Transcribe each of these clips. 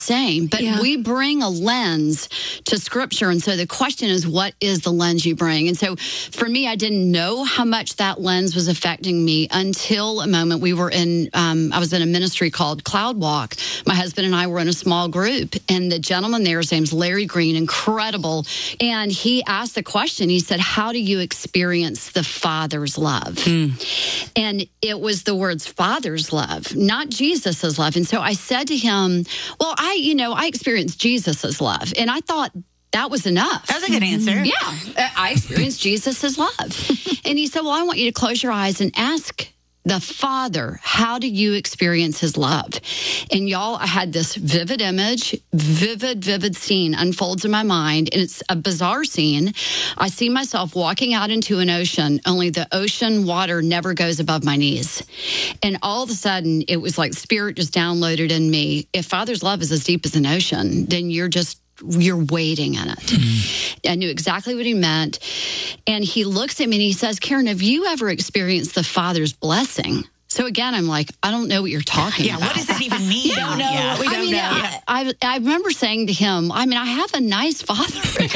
Same, but we bring a lens to Scripture. And so the question is, what is the lens you bring? And so for me, I didn't know how much that lens was affecting me until a moment we were in, I was in a ministry called Cloud Walk. My husband and I were in a small group, and the gentleman there, his name's Larry Green, incredible. And he asked the question, he said, how do you experience the Father's love? And it was the words Father's love, not Jesus's love. And so I said to him, well, I experienced Jesus's love, and I thought that was enough. That was a good answer. Yeah, I experienced Jesus's love. And he said, well, I want you to close your eyes and ask the Father, how do you experience his love? And y'all, I had this vivid image, vivid scene unfolds in my mind. And it's a bizarre scene. I see myself walking out into an ocean, only the ocean water never goes above my knees. And all of a sudden, it was like Spirit just downloaded in me. If Father's love is as deep as an ocean, then you're wading in it. I knew exactly what he meant. And he looks at me and he says, Karen, have you ever experienced the Father's blessing? So again, I'm like, I don't know what you're talking about. What does that even mean? We don't know. I remember saying to him, I have a nice father.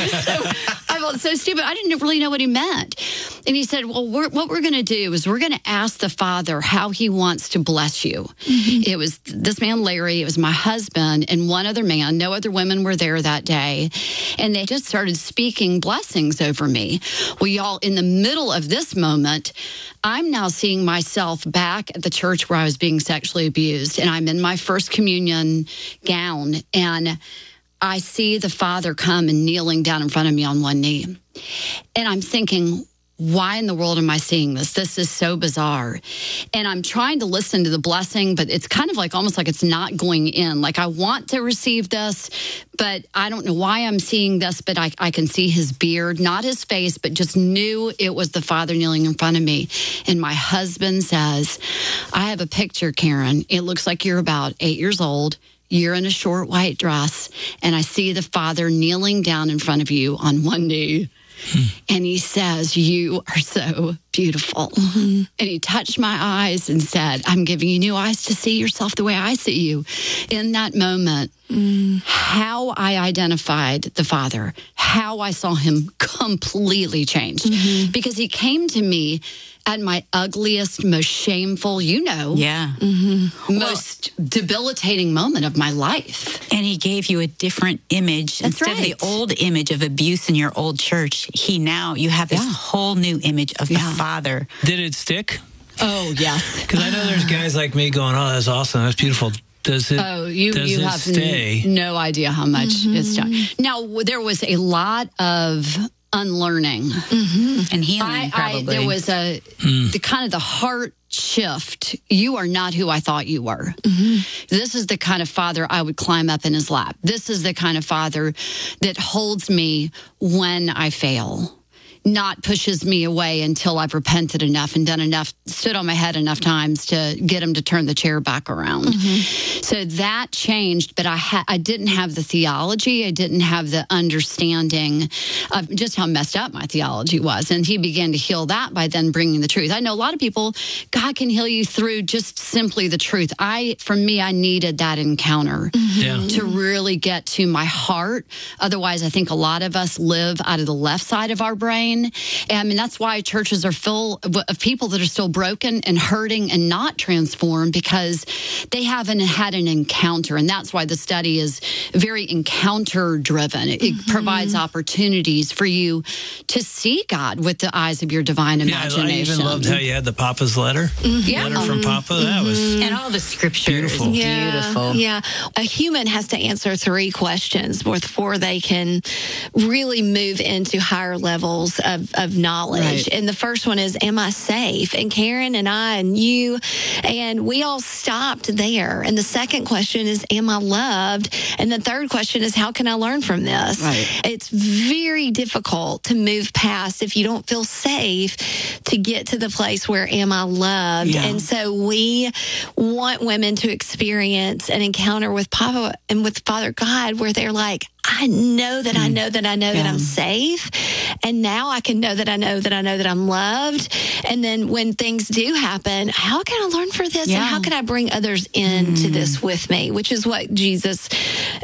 I felt so stupid. I didn't really know what he meant. And he said, well, what we're going to do is we're going to ask the Father how he wants to bless you. It was this man, Larry, it was my husband, and one other man. No other women were there that day. And they just started speaking blessings over me. Well, y'all, in the middle of this moment, I'm now seeing myself back at the church where I was being sexually abused, and I'm in my first communion gown, and I see the Father come and kneeling down in front of me on one knee. And I'm thinking, why in the world am I seeing this? This is so bizarre. And I'm trying to listen to the blessing, but it's kind of like almost like it's not going in. Like I want to receive this, but I don't know why I'm seeing this, but I can see his beard, not his face, but just knew it was the Father kneeling in front of me. And my husband says, I have a picture, Karen. It looks like you're about 8 years old. You're in a short white dress, and I see the Father kneeling down in front of you on one knee. And he says, you are so beautiful. And he touched my eyes and said, I'm giving you new eyes to see yourself the way I see you. In that moment, how I identified the Father, how I saw him completely changed. Because he came to me at my ugliest, most shameful, most debilitating moment of my life. And he gave you a different image. That's Instead of the old image of abuse in your old church, you have this whole new image of the Father. Did it stick? Oh, yes. Because I know there's guys like me going, oh, that's awesome, that's beautiful. Does it? Oh, you have stay? No idea how much it's done. Now, there was a lot of unlearning and healing. Probably there was the kind of the heart shift. You are not who I thought you were. This is the kind of Father I would climb up in his lap. This is the kind of Father that holds me when I fail, not pushes me away until I've repented enough and done enough, stood on my head enough times to get him to turn the chair back around. So that changed, but I didn't have the theology. I didn't have the understanding of just how messed up my theology was. And he began to heal that by then bringing the truth. I know a lot of people, God can heal you through just simply the truth. For me, I needed that encounter to really get to my heart. Otherwise, I think a lot of us live out of the left side of our brain. And that's why churches are full of people that are still broken and hurting and not transformed, because they haven't had an encounter. And that's why the study is very encounter driven. It provides opportunities for you to see God with the eyes of your divine imagination. I even loved how you had the Papa's letter. Letter from Papa. That was and all the scriptures. Beautiful. Beautiful. Yeah. A human has to answer 3 questions before they can really move into higher levels of knowledge. Right. And the first one is, am I safe? And Karen and I and you, and we all stopped there. And the second question is, am I loved? And then the third question is, how can I learn from this? Right. It's very difficult to move past if you don't feel safe to get to the place where am I loved? Yeah. And so we want women to experience an encounter with Papa and with Father God where they're like, I know that I know that I know that I'm safe. And now I can know that I know that I know that I'm loved. And then when things do happen, how can I learn from this? And how can I bring others into this with me? Which is what Jesus